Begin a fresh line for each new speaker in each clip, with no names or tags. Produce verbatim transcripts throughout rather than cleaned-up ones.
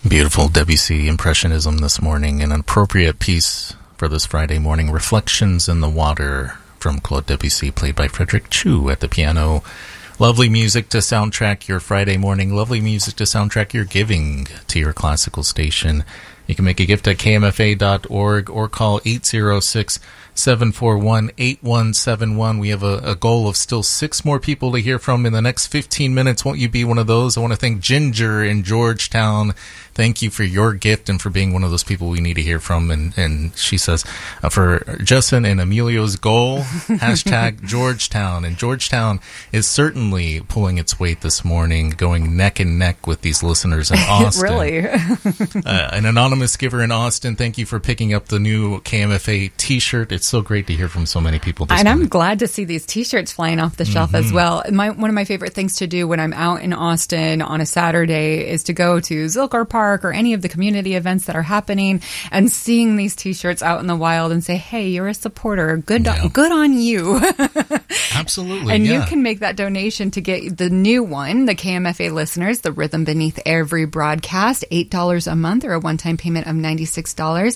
Beautiful Debussy Impressionism this morning, an appropriate piece for this Friday morning. Reflections in the Water from Claude Debussy, played by Frederick Chu at the piano. Lovely music to soundtrack your Friday morning. Lovely music to soundtrack your giving to your classical station. You can make a gift at K M F A dot org or call eight oh six, seven four one, eight one seven one. We have a, a goal of still six more people to hear from in the next fifteen minutes. Won't you be one of those? I want to thank Ginger in Georgetown. Thank you for your gift and for being one of those people we need to hear from. And, and she says, uh, for Justin and Emilio's goal, hashtag Georgetown. And Georgetown is certainly pulling its weight this morning, going neck and neck with these listeners in Austin.
Really?
uh, an anonymous giver in Austin, thank you for picking up the new K M F A t-shirt. It's so great to hear from so many people this
And
morning.
I'm glad to see these t-shirts flying off the shelf mm-hmm. as well. My, one of my favorite things to do when I'm out in Austin on a Saturday is to go to Zilker Park or any of the community events that are happening and seeing these t-shirts out in the wild and say, hey, you're a supporter. Good,
yeah.
good on you.
Absolutely.
And
yeah.
you can make that donation to get the new one, the K M F A listeners, the Rhythm Beneath Every Broadcast, eight dollars a month or a one-time payment of ninety-six dollars.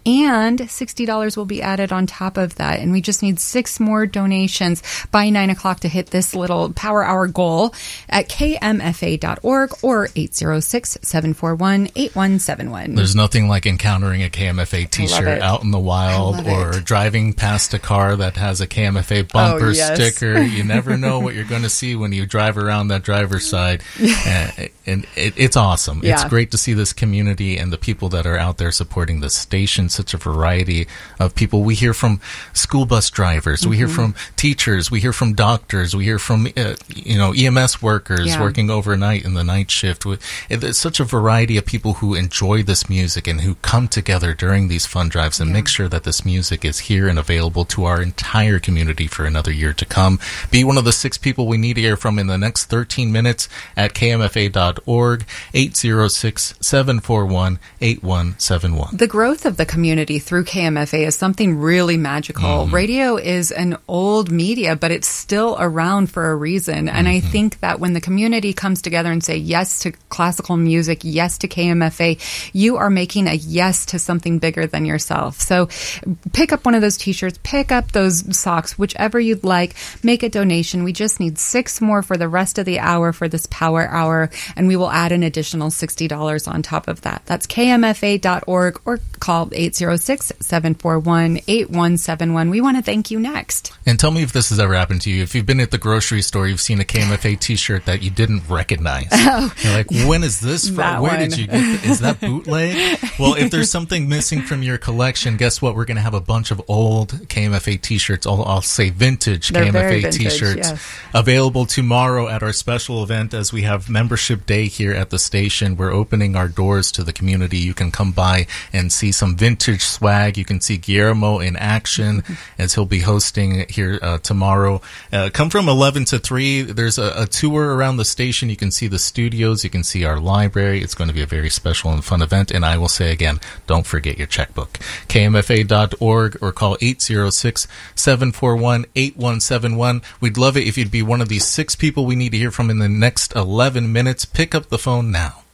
And sixty dollars will be added on top of that. And we just need six more donations by nine o'clock to hit this little power hour goal at K M F A dot org or eight oh six, seven four one, eight one seven one.
There's nothing like encountering a K M F A t-shirt out in the wild or
it.
driving past a car that has a K M F A bumper
oh, yes.
sticker. You never know what you're going to see when you drive around that driver's side. and and it, it's awesome.
Yeah.
It's great to see this community and the people that are out there supporting the station. Such a variety of people. We hear from school bus drivers. Mm-hmm. We hear from teachers. We hear from doctors. We hear from uh, you know E M S workers
yeah.
working overnight in the night shift. It's such a variety of people who enjoy this music and who come together during these fun drives and yeah. make sure that this music is here and available to our entire community for another year to come. Be one of the six people we need to hear from in the next thirteen minutes at K M F A dot org, eight oh six, seven four one, eight one seven one.
The growth of the community through K M F A is something really magical. Mm-hmm. Radio is an old media, but it's still around for a reason. And mm-hmm. I think that when the community comes together and say yes to classical music, yes to K M F A, you are making a yes to something bigger than yourself. So pick up one of those t-shirts, pick up those socks, whichever you'd like, make a donation. We just need six more for the rest of the hour for this power hour, and we will add an additional sixty dollars on top of that. That's K M F A dot org or call eight oh six, seven four one, eight one seven one. We want to thank you next.
And tell me if this has ever happened to you. If you've been at the grocery store, you've seen a K M F A t-shirt that you didn't recognize. Oh, you're like, when is this from? Where
one.
did you get th- Is that bootleg? Well, if there's something missing from your collection, guess what? We're going to have a bunch of old K M F A t-shirts. I'll, I'll say vintage
They're
K M F A
very vintage,
t-shirts
yes.
available tomorrow at our special event as we have membership day here at the station. We're opening our doors to the community. You can come by and see some vintage swag. You can see Guillermo in action as he'll be hosting here uh, tomorrow. Uh, come from eleven to three. There's a, a tour around the station. You can see the studios. You can see our library. It's going to be a very special and fun event. And I will say again, don't forget your checkbook. K M F A dot org or call eight oh six, seven four one, eight one seven one. We'd love it if you'd be one of these six people we need to hear from in the next eleven minutes. Pick up the phone now.